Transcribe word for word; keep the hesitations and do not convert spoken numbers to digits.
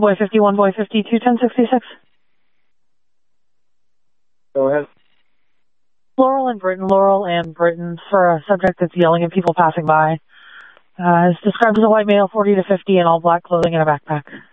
boy fifty-one, boy fifty-two, ten sixty-six. Go ahead. Laurel and Britain, Laurel and Britain, for a subject that's yelling at people passing by. Uh, is described as a white male, forty to fifty, in all black clothing and a backpack.